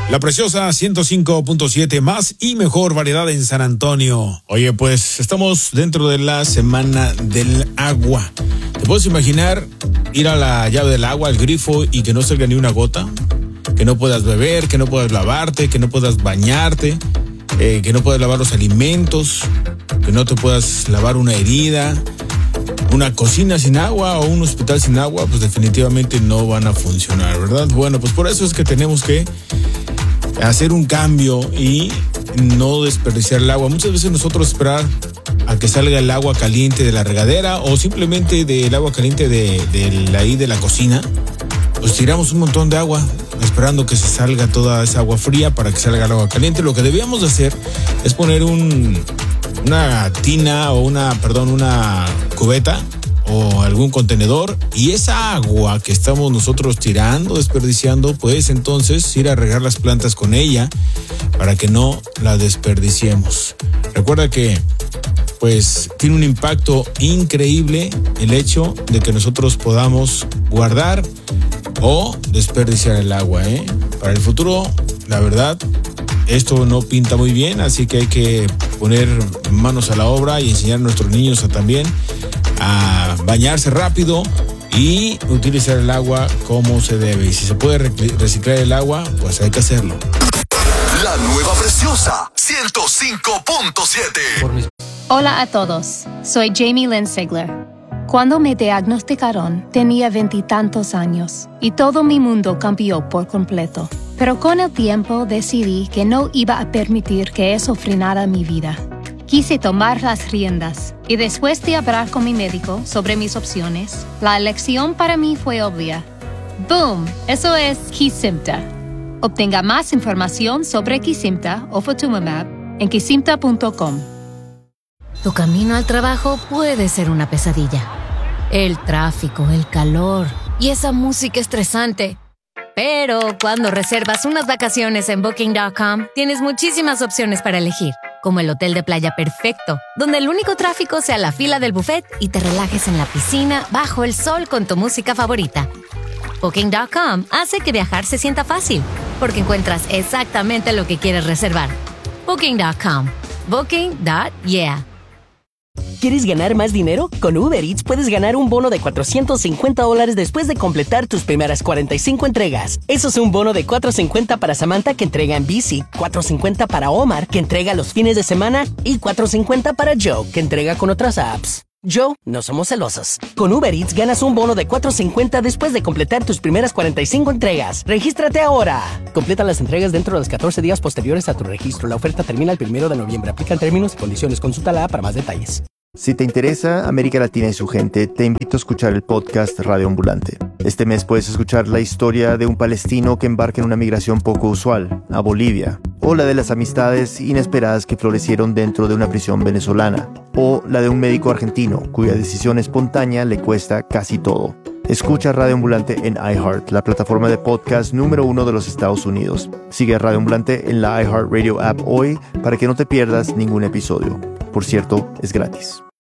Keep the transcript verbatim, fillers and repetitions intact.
La Preciosa ciento cinco punto siete, más y mejor variedad en San Antonio. Oye, pues estamos dentro de la semana del agua. ¿Te puedes imaginar ir a la llave del agua, al grifo, y que no salga ni una gota? Que no puedas beber, que no puedas lavarte, que no puedas bañarte, eh, que no puedas lavar los alimentos, que no te puedas lavar una herida. Una cocina sin agua o un hospital sin agua, pues definitivamente no van a funcionar, ¿verdad? Bueno, pues por eso es que tenemos que hacer un cambio y no desperdiciar el agua. Muchas veces nosotros esperar a que salga el agua caliente de la regadera o simplemente del agua caliente de, de la, ahí de la cocina, pues tiramos un montón de agua esperando que se salga toda esa agua fría para que salga el agua caliente. Lo que debíamos de hacer es poner un, una tina o una, perdón, una cubeta o algún contenedor, y esa agua que estamos nosotros tirando, desperdiciando, pues entonces ir a regar las plantas con ella para que no la desperdiciemos. Recuerda que pues tiene un impacto increíble el hecho de que nosotros podamos guardar o desperdiciar el agua, ¿eh? Para el futuro, la verdad, esto no pinta muy bien, así que hay que poner manos a la obra y enseñar a nuestros niños a también a bañarse rápido y utilizar el agua como se debe. Y si se puede reciclar el agua, pues hay que hacerlo. La nueva Preciosa ciento cinco punto siete. Hola a todos, soy Jamie Lynn Sigler. Cuando me diagnosticaron, tenía veintitantos años y todo mi mundo cambió por completo. Pero con el tiempo decidí que no iba a permitir que eso frenara mi vida. Quise tomar las riendas y después de hablar con mi médico sobre mis opciones, la elección para mí fue obvia. ¡Boom! Eso es Kesimpta. Obtenga más información sobre Kesimpta o Ofatumumab en kesimpta punto com. Tu camino al trabajo puede ser una pesadilla. El tráfico, el calor y esa música estresante. Pero cuando reservas unas vacaciones en Booking punto com, tienes muchísimas opciones para elegir, como el hotel de playa perfecto, donde el único tráfico sea la fila del buffet y te relajes en la piscina bajo el sol con tu música favorita. Booking punto com hace que viajar se sienta fácil, porque encuentras exactamente lo que quieres reservar. Booking punto com. Booking punto yeah. ¿Quieres ganar más dinero? Con Uber Eats puedes ganar un bono de cuatrocientos cincuenta dólares después de completar tus primeras cuarenta y cinco entregas. Eso es un bono de cuatrocientos cincuenta para Samantha, que entrega en bici, cuatrocientos cincuenta para Omar, que entrega los fines de semana, y cuatrocientos cincuenta para Joe, que entrega con otras apps. Joe, no somos celosos. Con Uber Eats ganas un bono de cuatrocientos cincuenta después de completar tus primeras cuarenta y cinco entregas. ¡Regístrate ahora! Completa las entregas dentro de los catorce días posteriores a tu registro. La oferta termina el primero de noviembre. Aplican términos y condiciones. Consulta la app para más detalles. Si te interesa América Latina y su gente, te invito a escuchar el podcast Radio Ambulante. Este mes puedes escuchar la historia de un palestino que embarca en una migración poco usual, a Bolivia, o la de las amistades inesperadas que florecieron dentro de una prisión venezolana, o la de un médico argentino cuya decisión espontánea le cuesta casi todo. Escucha Radio Ambulante en iHeart, la plataforma de podcast número uno de los Estados Unidos. Sigue a Radio Ambulante en la iHeartRadio app hoy para que no te pierdas ningún episodio. Por cierto, es gratis.